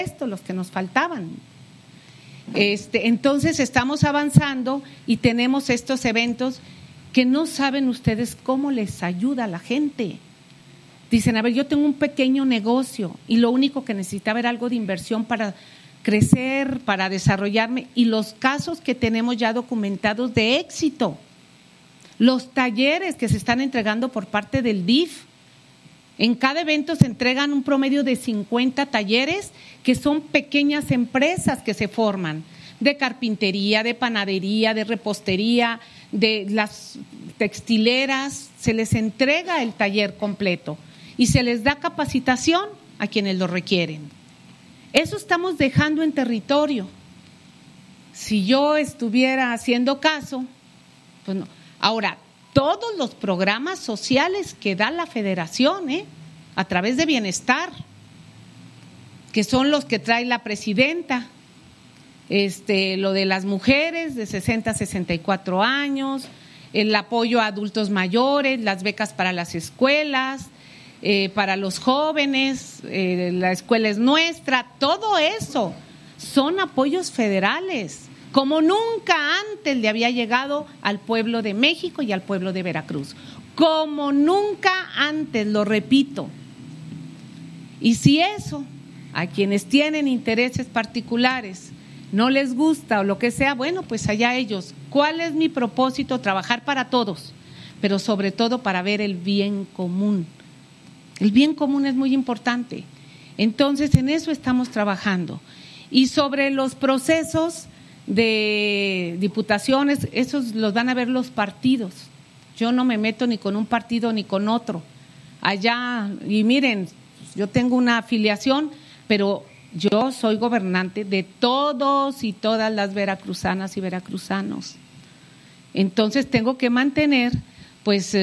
los que nos faltaban. Entonces estamos avanzando y tenemos estos eventos que no saben ustedes cómo les ayuda a la gente. Dicen, a ver, yo tengo un pequeño negocio y lo único que necesitaba era algo de inversión para crecer, para desarrollarme, y los casos que tenemos ya documentados de éxito, los talleres que se están entregando por parte del DIF. En cada evento se entregan un promedio de 50 talleres que son pequeñas empresas que se forman, de carpintería, de panadería, de repostería, de las textileras. Se les entrega el taller completo y se les da capacitación a quienes lo requieren. Eso estamos dejando en territorio. Si yo estuviera haciendo caso, pues no. Ahora, todos los programas sociales que da la federación, a través de bienestar, que son los que trae la presidenta, lo de las mujeres de 60 a 64 años, el apoyo a adultos mayores, las becas para las escuelas, para los jóvenes, la escuela es nuestra, todo eso son apoyos federales, como nunca antes le había llegado al pueblo de México y al pueblo de Veracruz, como nunca antes, lo repito. Y si eso a quienes tienen intereses particulares no les gusta o lo que sea, bueno, pues allá ellos. ¿Cuál es mi propósito? Trabajar para todos, pero sobre todo para ver el bien común. El bien común es muy importante. Entonces, en eso estamos trabajando. Y sobre los procesos de diputaciones, esos los van a ver los partidos. Yo no me meto ni con un partido ni con otro. Allá, y miren, yo tengo una afiliación, pero yo soy gobernante de todos y todas las veracruzanas y veracruzanos. Entonces tengo que mantener pues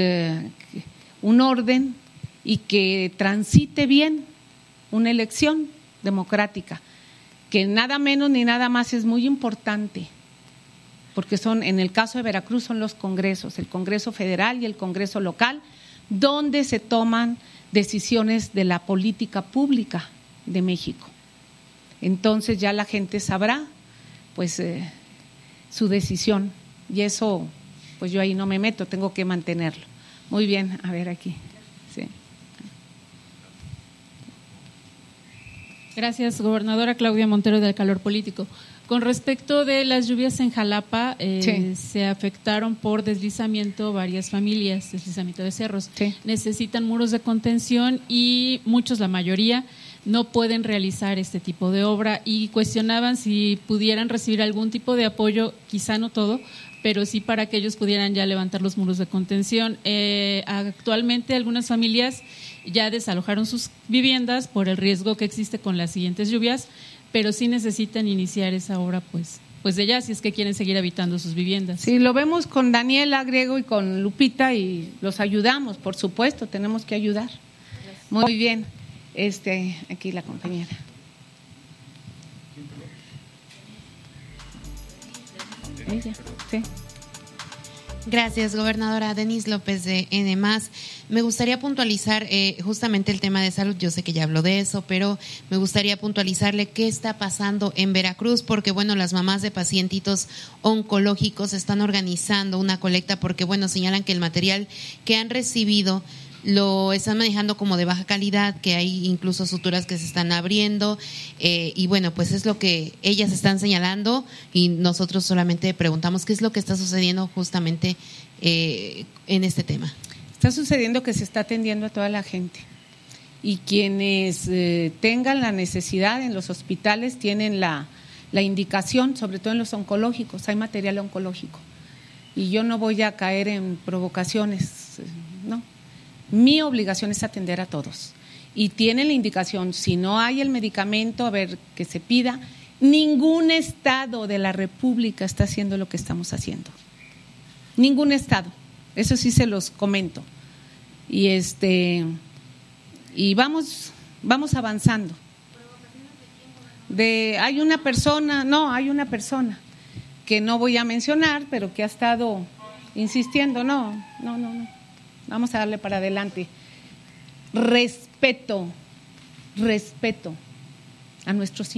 un orden y que transite bien una elección democrática, que nada menos ni nada más es muy importante, porque son, en el caso de Veracruz, son los congresos, el Congreso Federal y el Congreso Local, donde se toman decisiones de la política pública de México. Entonces ya la gente sabrá pues su decisión, y eso pues yo ahí no me meto, tengo que mantenerlo. Muy bien, a ver aquí. Sí. Gracias, gobernadora. Claudia Montero, del Calor Político. Con respecto de las lluvias en Jalapa, sí, se afectaron por deslizamiento varias familias, deslizamiento de cerros. Sí. Necesitan muros de contención y muchos, la mayoría, no pueden realizar este tipo de obra, y cuestionaban si pudieran recibir algún tipo de apoyo, quizá no todo, pero sí para que ellos pudieran ya levantar los muros de contención. Actualmente algunas familias ya desalojaron sus viviendas por el riesgo que existe con las siguientes lluvias, pero sí necesitan iniciar esa obra pues de ya, si es que quieren seguir habitando sus viviendas. Sí, lo vemos con Daniela Griego y con Lupita y los ayudamos, por supuesto, tenemos que ayudar. Gracias. Muy bien, aquí la compañera. Ella, sí. Gracias, gobernadora. Denise López, de N+. Me gustaría puntualizar justamente el tema de salud. Yo sé que ya habló de eso, pero me gustaría puntualizarle qué está pasando en Veracruz, porque bueno, las mamás de pacientitos oncológicos están organizando una colecta porque bueno, señalan que el material que han recibido lo están manejando como de baja calidad, que hay incluso suturas que se están abriendo, y bueno, pues es lo que ellas están señalando, y nosotros solamente preguntamos qué es lo que está sucediendo justamente en este tema. Está sucediendo que se está atendiendo a toda la gente, y quienes tengan la necesidad en los hospitales tienen la indicación, sobre todo en los oncológicos, hay material oncológico, y yo no voy a caer en provocaciones, no. Mi obligación es atender a todos, y tienen la indicación, si no hay el medicamento, a ver, que se pida. Ningún estado de la República está haciendo lo que estamos haciendo, ningún estado, eso sí se los comento, y y vamos avanzando. Hay una persona que no voy a mencionar, pero que ha estado insistiendo, no. Vamos a darle para adelante. Respeto a nuestros